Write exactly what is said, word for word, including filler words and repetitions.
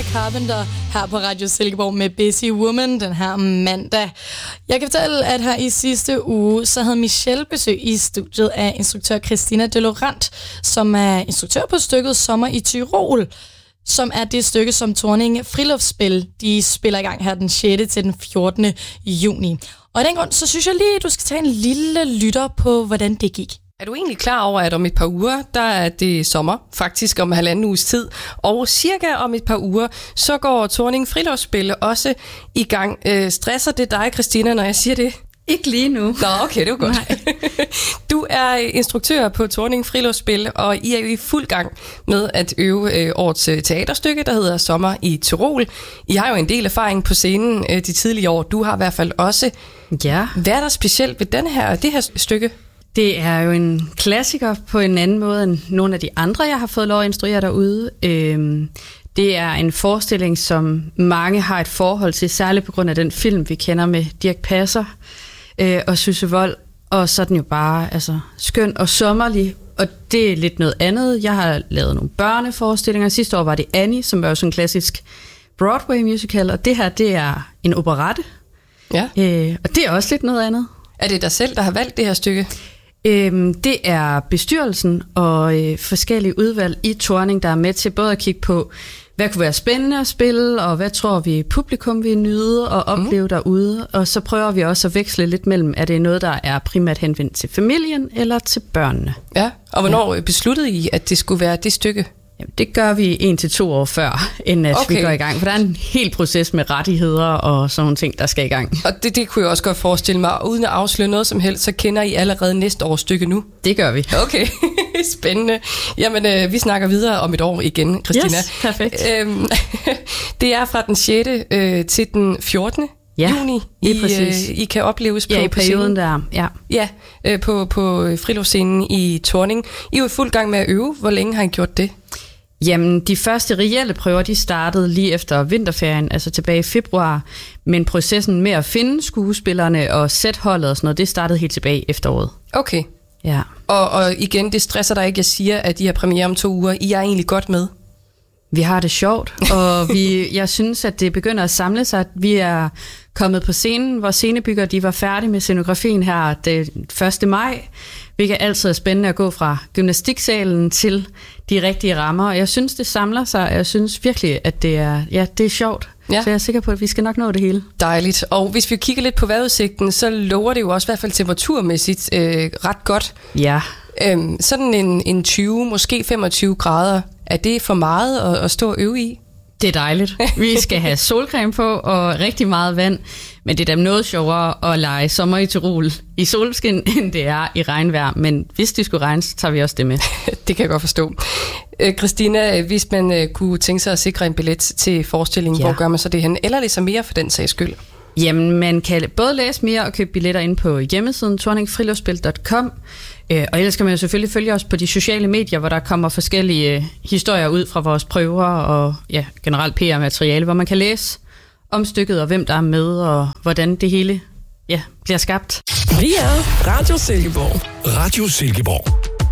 Carpenter her på Radio Silkeborg med Busy Woman den her mandag. Jeg kan fortælle, at her i sidste uge, så havde Michelle besøg i studiet af instruktør Christina de Laurent, som er instruktør på stykket Sommer i Tyrol, som er det stykke, som Thorning Friluftsspil, de spiller i gang her den sjette til den fjortende juni. Og i den grund, så synes jeg lige, at du skal tage en lille lytter på, hvordan det gik. Er du egentlig klar over, at om et par uger, der er det sommer, faktisk om halvanden uges tid, og cirka om et par uger, så går Thorning Friluftsspil også i gang. Øh, stresser det dig, Christina, når jeg siger det? Ikke lige nu. Nå, okay, det var godt. Du er instruktør på Thorning Friluftsspil, og I er jo i fuld gang med at øve øh, årets teaterstykke, der hedder Sommer i Tyrol. I har jo en del erfaring på scenen øh, de tidlige år. Du har i hvert fald også. Ja. Hvad er der specielt ved den her, det her stykke? Det er jo en klassiker på en anden måde end nogle af de andre, jeg har fået lov at instruere derude. Øhm, det er en forestilling, som mange har et forhold til, særligt på grund af den film, vi kender med Dirch Passer øh, og Susse Wold. Og så er den jo bare altså, skøn og sommerlig, og det er lidt noget andet. Jeg har lavet nogle børneforestillinger. Sidste år var det Annie, som var jo sådan en klassisk Broadway musical, og det her, det er en operette. Ja. Øh, og det er også lidt noget andet. Er det dig selv, der har valgt det her stykke? Øhm, det er bestyrelsen og øh, forskellige udvalg i Thorning, der er med til både at kigge på, hvad kunne være spændende at spille, og hvad tror vi publikum vil nyde og opleve mm. derude. Og så prøver vi også at veksle lidt mellem, er det noget, der er primært henvendt til familien eller til børnene. Ja, og hvornår ja. besluttede I, at det skulle være det stykke? Jamen, det gør vi en til to år før, inden at okay. vi går i gang. For der er en hel proces med rettigheder og sådan nogle ting, der skal i gang. Og det, det kunne jeg også godt forestille mig. Og uden at afsløre noget som helst, så kender I allerede næste års stykke nu? Det gør vi. Okay, spændende. Jamen, øh, vi snakker videre om et år igen, Christina. Yes, perfekt. Øhm, det er fra den sjette øh, til den fjortende Ja, juni, I, øh, I kan opleves på, ja, i på perioden scenen. der. Ja, ja øh, på, på friluftscenen i Thorning. I er jo i fuld gang med at øve. Hvor længe har I gjort det? Jamen, de første reelle prøver, de startede lige efter vinterferien, altså tilbage i februar. Men processen med at finde skuespillerne og sætholdet og sådan noget, det startede helt tilbage i efteråret. Okay. Ja. Og, og igen, det stresser dig ikke, jeg siger, at I har premiere om to uger. I er egentlig godt med. Vi har det sjovt, og vi, jeg synes, at det begynder at samle sig. Vi er kommet på scenen, hvor scenebygger de var færdige med scenografien her den første maj, hvilket altid er spændende at gå fra gymnastiksalen til de rigtige rammer. Og jeg synes, det samler sig, og jeg synes virkelig, at det er, ja, det er sjovt. Ja. Så jeg er sikker på, at vi skal nok nå det hele. Dejligt. Og hvis vi kigger lidt på vejrudsigten, så lover det jo også i hvert fald temperaturmæssigt øh, ret godt. Ja. Øhm, sådan en, en tyve, måske femogtyve grader, er det for meget at, at stå og øve i? Det er dejligt. Vi skal have solcreme på og rigtig meget vand, men det er da noget sjovere at lege Sommer i Tyrol i solskin, end det er i regnvejr. Men hvis det skulle regne, så tager vi også det med. Det kan jeg godt forstå. Øh, Christina, hvis man øh, kunne tænke sig at sikre en billet til forestillingen, ja. Hvor gør man så det hen? Eller det så mere for den sags skyld? Jamen, man kan både læse mere og købe billetter ind på hjemmesiden thorning friluftsspil punktum com. Og ellers kan man jo selvfølgelig følge os på de sociale medier, hvor der kommer forskellige historier ud fra vores prøver og ja, generelt P R-materiale, hvor man kan læse om stykket og hvem der er med og hvordan det hele ja, bliver skabt. Vi er Radio Silkeborg. Radio Silkeborg.